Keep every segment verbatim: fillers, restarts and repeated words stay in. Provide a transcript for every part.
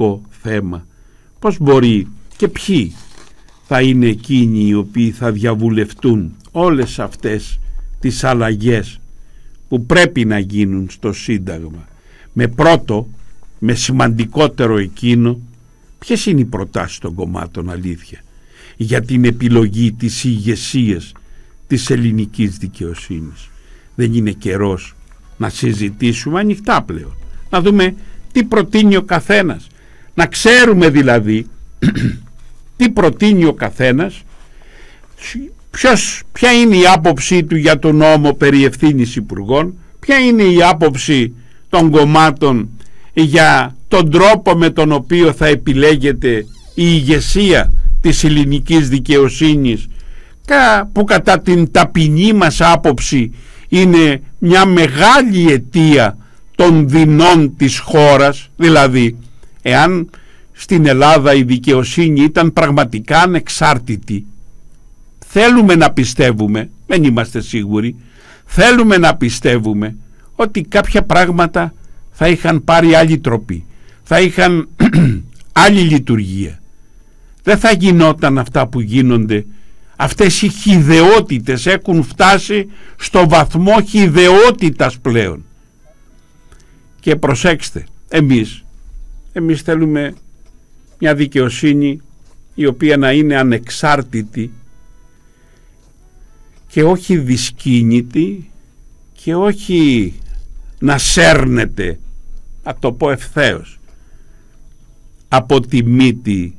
σημαντικό θέμα. Πώς μπορεί και ποιοι θα είναι εκείνοι οι οποίοι θα διαβουλευτούν όλες αυτές τις αλλαγές που πρέπει να γίνουν στο Σύνταγμα, με πρώτο, με σημαντικότερο εκείνο, ποιες είναι οι προτάσεις των κομμάτων, αλήθεια, για την επιλογή της ηγεσίας της ελληνικής δικαιοσύνης. Δεν είναι καιρός να συζητήσουμε ανοιχτά πλέον, να δούμε τι προτείνει ο καθένας, να ξέρουμε δηλαδή τι προτείνει ο καθένας, ποιος, ποια είναι η άποψή του για τον νόμο περί ευθύνης υπουργών, ποια είναι η άποψη των κομμάτων για τον τρόπο με τον οποίο θα επιλέγεται η ηγεσία της ελληνικής δικαιοσύνης, που κατά την ταπεινή μας άποψη είναι μια μεγάλη αιτία των δεινών της χώρας. Δηλαδή, εάν στην Ελλάδα η δικαιοσύνη ήταν πραγματικά ανεξάρτητη, θέλουμε να πιστεύουμε, δεν είμαστε σίγουροι, θέλουμε να πιστεύουμε ότι κάποια πράγματα θα είχαν πάρει άλλη τροπή, θα είχαν άλλη λειτουργία. Δεν θα γινόταν αυτά που γίνονται. Αυτές οι χυδαιότητες έχουν φτάσει στο βαθμό χυδαιότητας πλέον. Και προσέξτε, εμείς, εμείς θέλουμε μια δικαιοσύνη η οποία να είναι ανεξάρτητη και όχι δυσκίνητη και όχι να σέρνεται, να το πω ευθέως, από τη μύτη,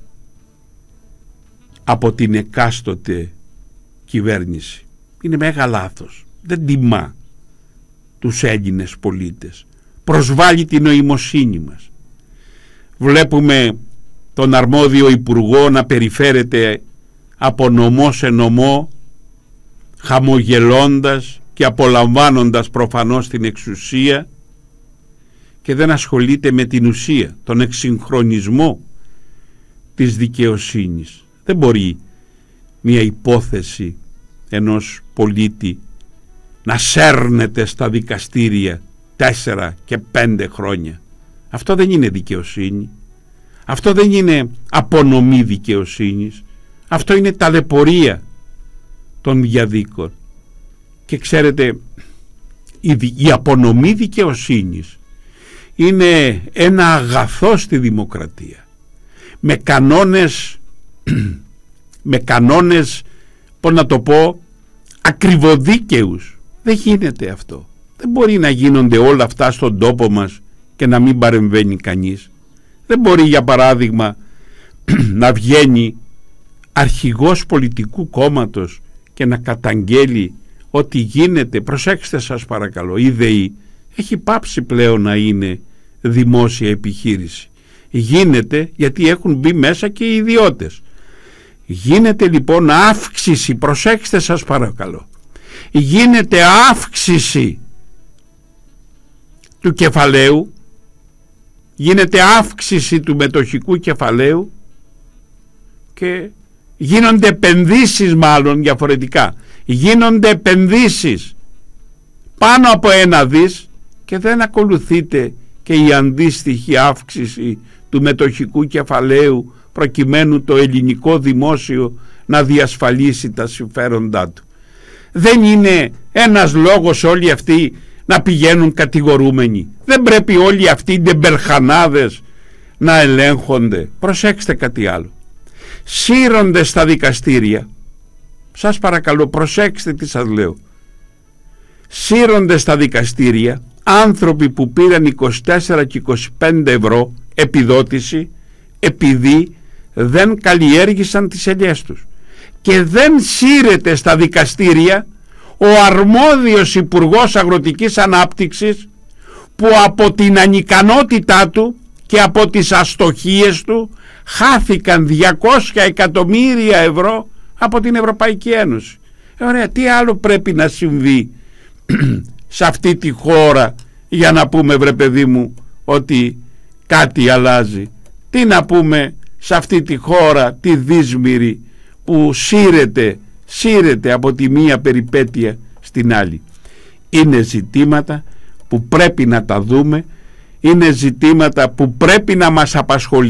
από την εκάστοτε κυβέρνηση. Είναι μέγα λάθος. Δεν τιμά τους Έλληνες πολίτες. Προσβάλλει την νοημοσύνη μας. Βλέπουμε τον αρμόδιο υπουργό να περιφέρεται από νομό σε νομό, χαμογελώντας και απολαμβάνοντας προφανώς την εξουσία, και δεν ασχολείται με την ουσία, τον εξυγχρονισμό της δικαιοσύνης. Δεν μπορεί μια υπόθεση ενός πολίτη να σέρνεται στα δικαστήρια τέσσερα και πέντε χρόνια. Αυτό δεν είναι δικαιοσύνη. Αυτό δεν είναι απονομή δικαιοσύνης. Αυτό είναι ταλαιπωρία των διαδίκων. Και ξέρετε, η, η απονομή δικαιοσύνης είναι ένα αγαθό στη δημοκρατία, με κανόνες με κανόνες, πώς να το πω, ακριβοδίκαιους. Δεν γίνεται αυτό. Δεν μπορεί να γίνονται όλα αυτά στον τόπο μας και να μην παρεμβαίνει κανείς. Δεν μπορεί, για παράδειγμα, να βγαίνει αρχηγός πολιτικού κόμματος και να καταγγέλει ότι γίνεται. Προσέξτε σας παρακαλώ, η ΔΕΗ έχει πάψει πλέον να είναι δημόσια επιχείρηση. Γίνεται γιατί έχουν μπει μέσα και οι ιδιώτες. Γίνεται λοιπόν αύξηση, προσέξτε σας παρακαλώ, γίνεται αύξηση του κεφαλαίου, γίνεται αύξηση του μετοχικού κεφαλαίου και γίνονται επενδύσεις, μάλλον διαφορετικά, γίνονται επενδύσεις πάνω από ένα δις και δεν ακολουθείται και η αντίστοιχη αύξηση του μετοχικού κεφαλαίου προκειμένου το ελληνικό δημόσιο να διασφαλίσει τα συμφέροντά του. Δεν είναι ένας λόγος όλοι αυτοί να πηγαίνουν κατηγορούμενοι. Δεν πρέπει όλοι αυτοί οι ντεμπελχανάδες να ελέγχονται. Προσέξτε κάτι άλλο. Σύρονται στα δικαστήρια. Σας παρακαλώ, προσέξτε τι σας λέω. Σύρονται στα δικαστήρια άνθρωποι που πήραν είκοσι τέσσερα και είκοσι πέντε ευρώ επιδότηση επειδή δεν καλλιέργησαν τις ελιές τους. Και δεν σύρεται στα δικαστήρια ο αρμόδιος Υπουργός Αγροτικής Ανάπτυξης, που από την ανικανότητά του και από τις αστοχίες του χάθηκαν διακόσια εκατομμύρια ευρώ από την Ευρωπαϊκή Ένωση. Ε, ωραία, τι άλλο πρέπει να συμβεί σε αυτή τη χώρα για να πούμε, βρε παιδί μου, ότι κάτι αλλάζει? Τι να πούμε σε αυτή τη χώρα τη δύσμηρη που σύρεται, σύρεται από τη μία περιπέτεια στην άλλη? Είναι ζητήματα που πρέπει να τα δούμε, είναι ζητήματα που πρέπει να μας απασχολεί.